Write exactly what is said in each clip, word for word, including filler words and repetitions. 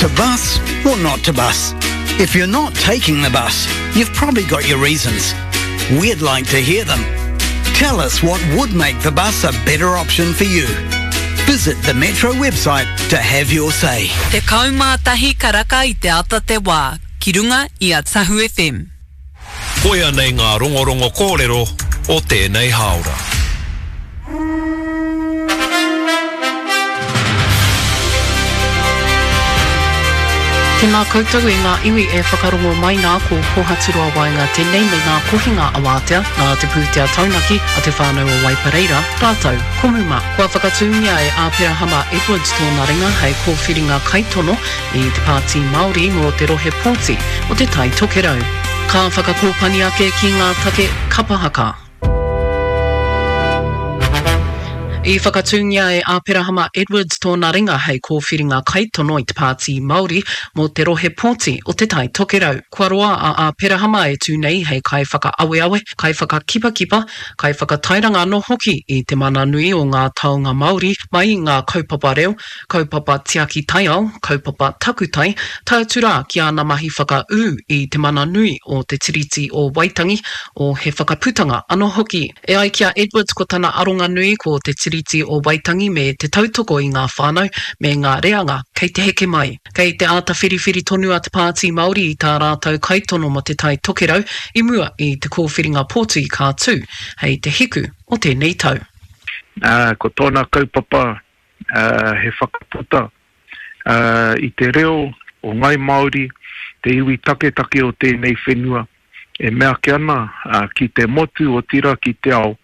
To bus or not to bus? If you're not taking the bus, you've probably got your reasons. We'd like to hear them. Tell us what would make the bus a better option for you. Visit the Metro website to have your say. Te kaumātahi karaka I te ata te wā. Ki runga I a Tahu F M. Koia nei ngā rongorongo kōrero o tēnei haora. Tēnā koutou e ngā iwi e whakarongo mai ngā ko hohaturua wai ngā tenei me ngā kohinga awātea, ngā te pūtea taunaki a te whānau o Waipareira, rātou, komuma. Kua whakatūngia e Āpera Hama Edwards tōna ringa hei kōwhiringa kaitono I te pāti Māori mō te rohe pōti o te tai tokerau. Ka whakakōpani ake ki ngā take kapahaka. I whakatūngia e Āpera Hama Edwards tōna ringa hei kōwhiringa kaitono I te pāti Māori mō te rohe pōti o te tai tokerau. Kua roa a Āpera Hama e tūnei hei kai whakaaweawe, kai whakakipakipa, kai whakatairanga no hoki I te mana nui o ngā taonga Māori mai ngā kaupapa reo, kaupapa tiaki taiao, kaupapa takutai, tautura ki ana mahi whakau I te mana nui o te tiriti o Waitangi o he whakaputanga ano hoki. E ai kia Edwards ko tana aronga nui ko te tiriti o Waitangi me te tautoko I ngā whānau me ngā reanga kei te heke mai. Kei te āta whiriwhiri tonu a te pāti Māori I tā rātou kaitono mo te tai tokerau I mua I te kōwhiringa pōti kā tū hei te hiku o tēnei tau. Uh, ko tōna kaupapa uh, he whakaputa uh, I te reo o ngai Māori, te iwi take take o tēnei whenua e mea ke ana uh, ki te motu o tira ki te ao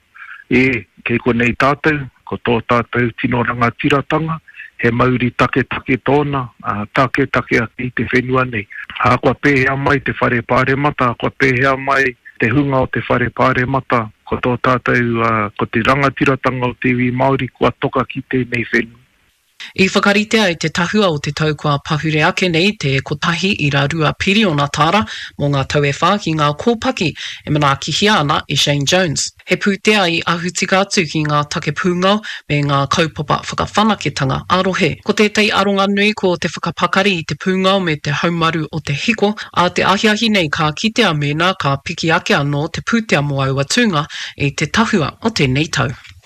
e kei konei tātou, ko tō tātou tino ranga tiratanga, he mauri take take tōna, uh, take take I te whenua nei. Ha kua pēhea mai te whare pāre mata, kua pēhea mai te hunga o te whare pāre mata, ko tō tātou, uh, ko te ranga tiratanga o te iwi Māori, kua toka ki tēnei whenua. I whakaritea I te tahua o te tau kua pahure ake nei te kotahi I rā rua piri o ngā tāra mō ngā tau e whā ki ngā kōpaki e mana kihia ana I Shane Jones. He pūtea I ahutika atu ki ngā take pūngau me ngā kaupapa whakawhanaketanga arohe. Ko tētai aronga nui ko te whakapakari I te pūngau me te haumaru o te hiko, a te ahiahi nei ka kitea mena ka piki ake anō te pūtea mo au atunga I te tahua o tēnei tau.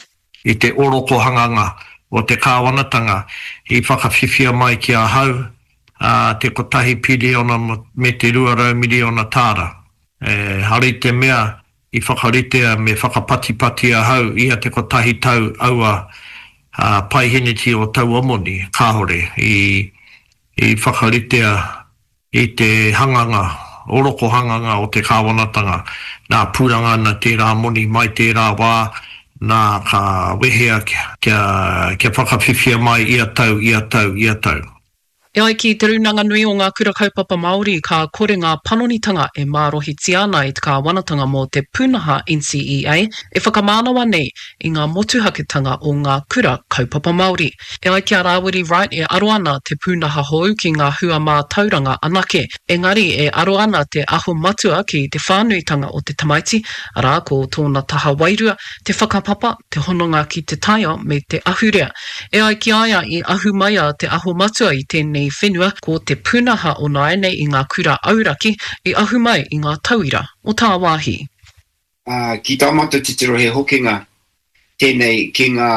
I te oroko hanganga o te kāwanatanga I whakawhiwhia mai ki a hau uh, te kotahi piliona me te ruarau miliona tāra. E, hari te mea I whakaritea me whakapatipati a hau ia te kotahi tau aua uh, paiheneti o tau omoni, kāhore, I, I whakaritea I te hanganga, oroko hanganga o te kāwanatanga, nā pūranga na te rā moni mai te rā wā, nā ka wehea kia, kia, kia whakawhiwhia mai ia tau, ia tau, ia tau. E ai ki te runanga nui o ngā kura kaupapa Māori ka kore ngā panonitanga e mārohiti ana I te kāwanatanga mō te pūnaha N C E A e whakamānawa nei I ngā motuhaketanga o ngā kura kaupapa Māori. E ai ki a Rawiri Wright e aro ana te pūnaha hou ki ngā hua mā tauranga anake. Engari e aro ana te aho matua ki te whānuitanga o te tamaiti, arā ko tōna taha wairua, te whakapapa, te hononga ki te taio me te ahurea. E ai ki aia I ahu maia te aho matua I tēnei whenua ko te pūnaha o naene I ngā kura auraki I ahu mai I ngā tauira o tā wāhi. Uh, ki tāmata titiro he hokinga tēnei ki ngā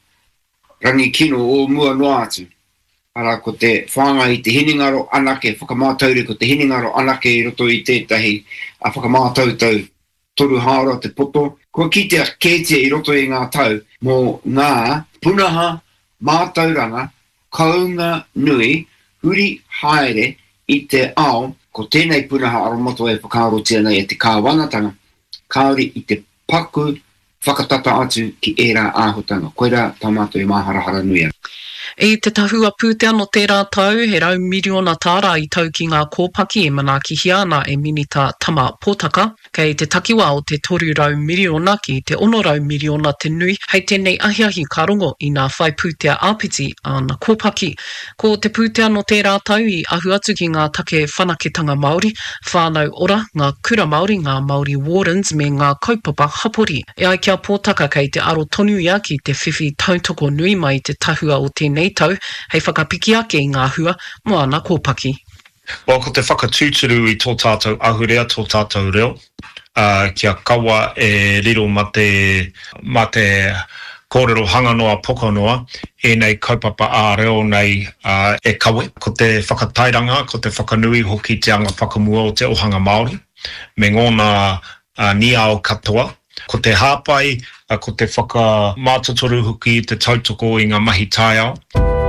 rangi kino o mua noa atu. Ara ko te whanga I te hiningaro anake, whakamātaure ko te hiningaro anake I roto I tētahi a whakamātautau toru hāora te poto. Ko ki te kētia I roto I ngā tau mō ngā punaha mātauranga kaunga nui huri haere I te ao, ko tēnei punaha aromoto e whakaarotia nei e te kāwanatanga, kāore I te paku whakatata atu ki ērā āhutanga. Koira tamato I māharahara nuia. I te tahua pūtea no tērā tau, he rau miliona tāra I tau ki ngā kōpaki e mana ki hiana e minita tama pōtaka, kei te takiwa o te toru rau miliona ki te ono rau miliona te nui, hei tēnei ahiahi ka rongo I ngā whai pūtea āpiti a ngā kōpaki. Ko te pūtea no tērā tau I ahu atu ki ngā take whanaketanga Māori, whānau ora, ngā kura Māori, ngā Māori Wardens me ngā kaupapa hapori. E ai kia pōtaka kei te aro tonu ia ki te whiwhi tautoko nui mai te tahua hua o tēnei tau, hei whakapiki ake i ngā hua, moana kōpaki. Well, ko te whakatūturu i tō tātou ahurea, tō tātou reo, uh, kia kawa e riro ma te, ma te kōrero hanganoa pokonoa, e nei kaupapa a reo nei uh, e kawe, ko te whakatairanga, ko te whakanui hoki te anga whakamua o te ohanga Māori, me ngōna uh, ni ao katoa, ko te hāpai, uh, ko te whakamātotoru hoki te tautoko i ngā mahi tai ao.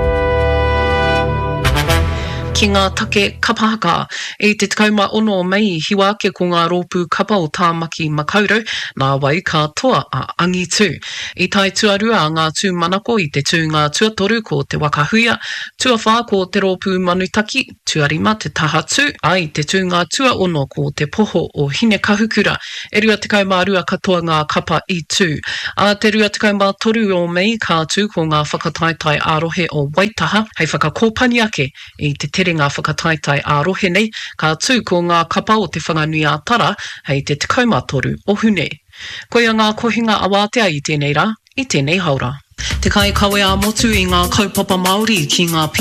Ki ngā take kapahaka, e te takauma ono mei hiwa ke ko ngā rōpū kapa o tāmaki makaurau, nā wai ka toa a angi tū. I tai tuarua ngā tū manako i te tū ngā tuatoru ko te wakahuia, tuawha ko te rōpū manutaki, tuarima te taha tū, ai te tū ngā tua ono ko te poho o hine kahukura, e rua takauma rua katoa ngā kapa i tū. A te rua takauma toru o mei ka tū ko ngā whakataitai ārohe o Waitaha, hei whakakōpani ake i te tere ngā whakataitai ārohe nei, ka tū ko ngā kapa o te whanganui a tara, hei te tikauma toru o hune. Koia ngā kohinga awātea i tēnei rā, i tēnei haura. Te kai kawe a motu i ngā kaupapa Māori ki ngā